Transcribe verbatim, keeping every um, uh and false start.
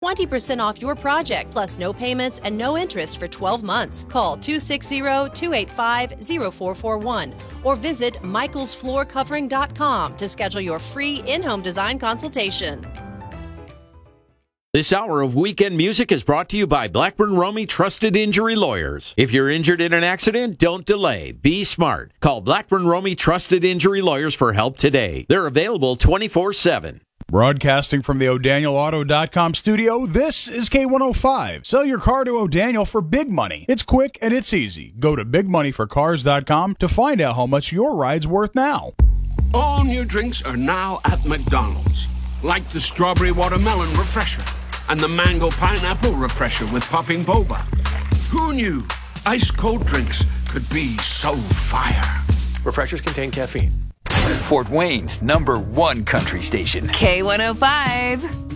twenty percent off your project, plus no payments and no interest for twelve months. Call two six zero, two eight five, zero four four one or visit michaels floor covering dot com to schedule your free in-home design consultation. This hour of Weekend Music is brought to you by Blackburn Romey Trusted Injury Lawyers. If you're injured in an accident, don't delay. Be smart. Call Blackburn Romey Trusted Injury Lawyers for help today. They're available twenty-four seven. Broadcasting from the O'Daniel Auto dot com studio, this is K one oh five. Sell your car to O'Daniel for big money. It's quick and it's easy. Go to big money for cars dot com to find out how much your ride's worth now. All new drinks are now at McDonald's, like the strawberry watermelon refresher and the mango pineapple refresher with popping boba. Who knew ice cold drinks could be so fire? Refreshers contain caffeine. Fort Wayne's number one country station. K one oh five.